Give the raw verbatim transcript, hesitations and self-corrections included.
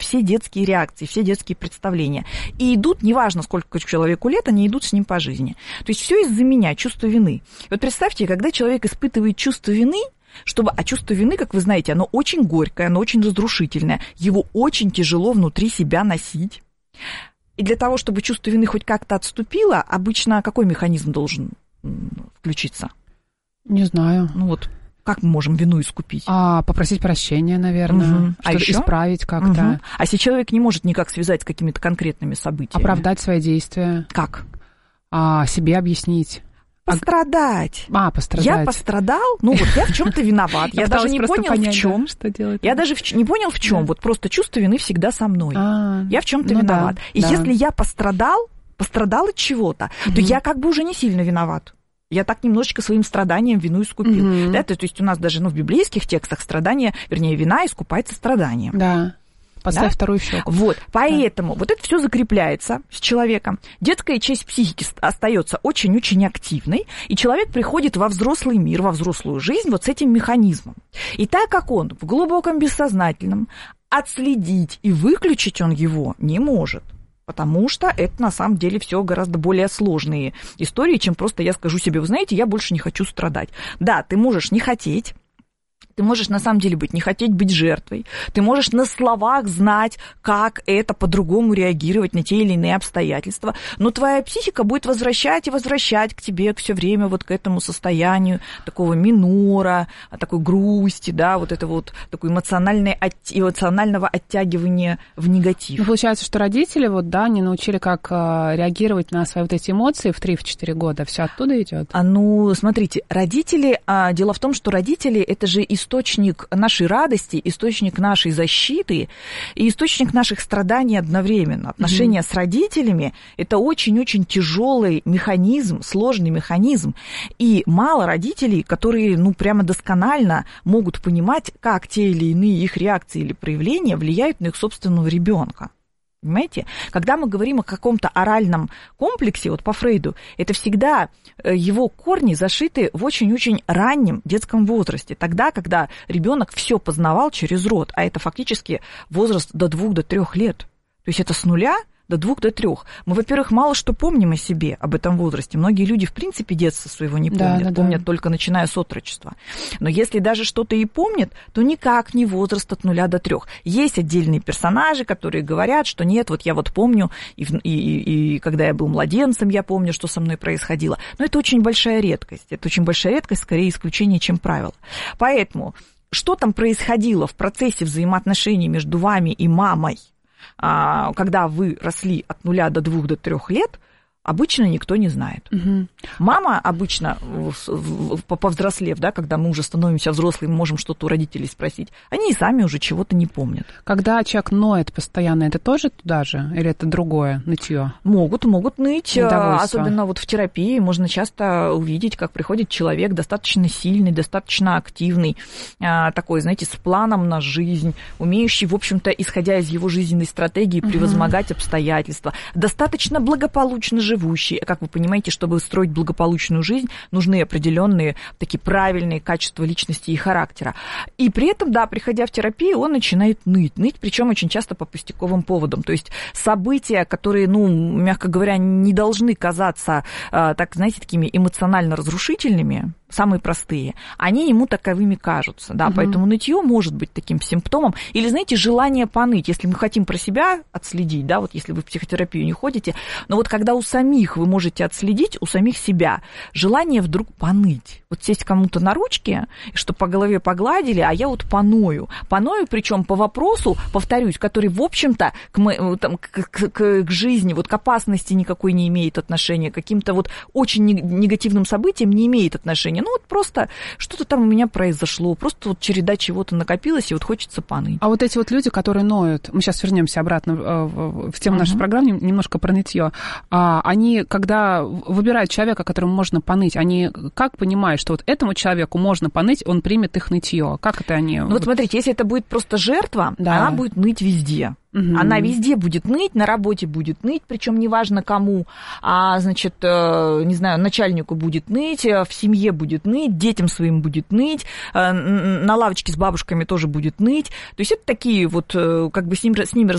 все детские реакции, все детские представления. И идут, неважно, сколько человеку лет, они идут с ним по жизни. То есть все из-за меня, чувство вины. И вот представьте, когда человек испытывает чувство вины, чтобы, а чувство вины, как вы знаете, оно очень горькое, оно очень разрушительное, его очень тяжело внутри себя носить. И для того, чтобы чувство вины хоть как-то отступило, обычно какой механизм должен включиться? Не знаю. Ну вот, как мы можем вину искупить? А, попросить прощения, наверное, угу. что-то а исправить как-то. Угу. А если человек не может никак связать с какими-то конкретными событиями? Оправдать свои действия. Как? А, себе объяснить. Пострадать. А, пострадать. Я пострадал, ну вот я в чем-то виноват. Я даже не понял, в чем. Я даже не понял, в чем. Вот просто чувство вины всегда со мной. Я в чем-то виноват. И если я пострадал, пострадал от чего-то, то я как бы уже не сильно виноват. Я так немножечко своим страданием вину искупил. Mm-hmm. Да, то, то есть у нас даже ну, в библейских текстах страдание, вернее, вина искупается страданием. Да. Поставь да? вторую щеку. Вот, поэтому да. вот это все закрепляется с человеком. Детская часть психики остается очень-очень активной, и человек приходит во взрослый мир, во взрослую жизнь вот с этим механизмом. И так как он в глубоком бессознательном, отследить и выключить он его не может. Потому что это на самом деле все гораздо более сложные истории, чем просто я скажу себе, вы знаете, я больше не хочу страдать. Да, ты можешь не хотеть. Ты можешь на самом деле быть, не хотеть быть жертвой. Ты можешь на словах знать, как это по-другому реагировать на те или иные обстоятельства. Но твоя психика будет возвращать и возвращать к тебе все время вот к этому состоянию такого минора, такой грусти, да, вот это вот такое эмоциональное, эмоционального оттягивания в негатив. Ну, получается, что родители вот, да, не научили, как реагировать на свои вот эти эмоции в три-четыре года. Все оттуда идет? А, ну, смотрите, родители, а, дело в том, что родители это же источник нашей радости, источник нашей защиты и источник наших страданий одновременно. Отношения mm-hmm. с родителями – это очень-очень тяжелый механизм, сложный механизм. И мало родителей, которые, ну, прямо досконально могут понимать, как те или иные их реакции или проявления влияют на их собственного ребенка. Понимаете? Когда мы говорим о каком-то оральном комплексе, вот по Фрейду, это всегда его корни зашиты в очень-очень раннем детском возрасте. Тогда, когда ребенок все познавал через рот, а это фактически возраст до двух, до трех лет. То есть это с нуля до двух, до трех. Мы, во-первых, мало что помним о себе, об этом возрасте. Многие люди, в принципе, детства своего не помнят, да, да, помнят да. только начиная с отрочества. Но если даже что-то и помнят, то никак не возраст от нуля до трех. Есть отдельные персонажи, которые говорят, что нет, вот я вот помню, и, и, и, и когда я был младенцем, я помню, что со мной происходило. Но это очень большая редкость. Это очень большая редкость, скорее исключение, чем правило. Поэтому, что там происходило в процессе взаимоотношений между вами и мамой, когда вы росли от нуля до двух, до трех лет, обычно никто не знает. Угу. Мама обычно, повзрослев, да, когда мы уже становимся взрослыми, можем что-то у родителей спросить, они и сами уже чего-то не помнят. Когда человек ноет постоянно, это тоже туда же? Или это другое нытье? Могут, могут ныть. Особенно вот в терапии можно часто увидеть, как приходит человек достаточно сильный, достаточно активный, такой, знаете, с планом на жизнь, умеющий, в общем-то, исходя из его жизненной стратегии, превозмогать угу. обстоятельства, достаточно благополучно живущий. Как вы понимаете, чтобы строить благополучную жизнь, нужны определенные такие правильные качества личности и характера. И при этом, да, приходя в терапию, он начинает ныть. Ныть, причем очень часто по пустяковым поводам. То есть события, которые, ну, мягко говоря, не должны казаться, так, знаете, такими эмоционально разрушительными, самые простые, они ему таковыми кажутся, да, угу. поэтому нытье может быть таким симптомом. Или, знаете, желание поныть, если мы хотим про себя отследить, да, вот если вы в психотерапию не ходите, но вот когда у самих вы можете отследить, у самих себя, желание вдруг поныть, вот сесть кому-то на ручки, что по голове погладили, а я вот поною, поною, причем по вопросу, повторюсь, который, в общем-то, к, там, к, к, к жизни, вот к опасности никакой не имеет отношения, к каким-то вот очень негативным событиям не имеет отношения. Ну, вот просто что-то там у меня произошло, просто вот череда чего-то накопилась, и вот хочется поныть. А вот эти вот люди, которые ноют, мы сейчас вернемся обратно в тему uh-huh. нашей программы, немножко про нытье. Они, когда выбирают человека, которому можно поныть, они как понимают, что вот этому человеку можно поныть, он примет их нытье? Как это они... Ну, вот смотрите, если это будет просто жертва, да. она будет ныть везде. Угу. Она везде будет ныть, на работе будет ныть, причем неважно кому, а, значит, не знаю, начальнику будет ныть, в семье будет ныть, детям своим будет ныть, на лавочке с бабушками тоже будет ныть. То есть это такие вот, как бы с, ним, с ними